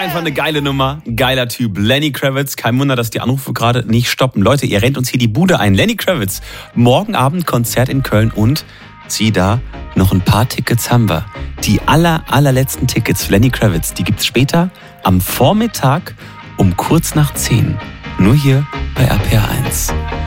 Einfach eine geile Nummer, geiler Typ. Lenny Kravitz, kein Wunder, dass die Anrufe gerade nicht stoppen. Leute, ihr rennt uns hier die Bude ein. Lenny Kravitz, morgen Abend Konzert in Köln und zieh da noch ein paar Tickets haben wir. Die allerletzten Tickets für Lenny Kravitz, die gibt's später am Vormittag um kurz nach 10. Nur hier bei RPR 1.